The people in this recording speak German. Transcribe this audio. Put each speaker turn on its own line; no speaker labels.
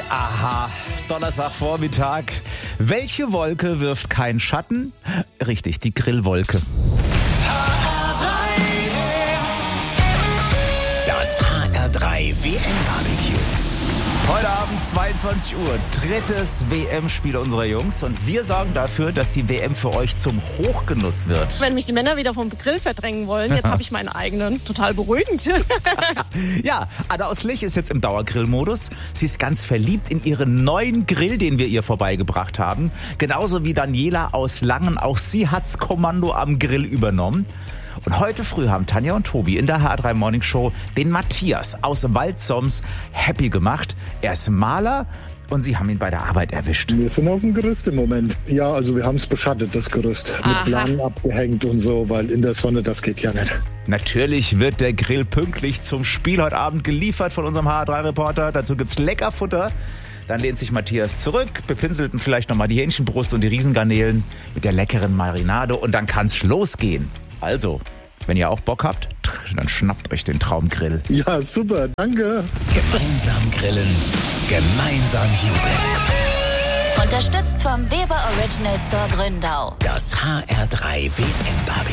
Aha, Donnerstagvormittag. Welche Wolke wirft keinen Schatten? Richtig, die Grillwolke.
Das HR3 WM-Barbecue.
Heute Abend 22 Uhr, drittes WM-Spiel unserer Jungs. Und wir sorgen dafür, dass die WM für euch zum Hochgenuss wird.
Wenn mich die Männer wieder vom Grill verdrängen wollen, jetzt habe ich meinen eigenen. Total beruhigend.
Ja, Anna aus Lich ist jetzt im Dauergrillmodus. Sie ist ganz verliebt in ihren neuen Grill, den wir ihr vorbeigebracht haben. Genauso wie Daniela aus Langen. Auch sie hat's Kommando am Grill übernommen. Und heute früh haben Tanja und Tobi in der HR3 Morning Show den Matthias aus Waldsoms happy gemacht. Er ist Maler und sie haben ihn bei der Arbeit erwischt.
Wir sind auf dem Gerüst im Moment. Ja, also wir haben es beschattet, das Gerüst. Mit Planen abgehängt und so, weil in der Sonne, das geht ja nicht.
Natürlich wird der Grill pünktlich zum Spiel heute Abend geliefert von unserem HR3-Reporter. Dazu gibt's Leckerfutter. Dann lehnt sich Matthias zurück, bepinselt vielleicht nochmal die Hähnchenbrust und die Riesengarnelen mit der leckeren Marinade und dann kann's losgehen. Also, wenn ihr auch Bock habt, dann schnappt euch den Traumgrill.
Ja, super, danke.
Gemeinsam grillen, gemeinsam jubeln.
Unterstützt vom Weber Original Store Gründau.
Das HR3 WM-Barbecue.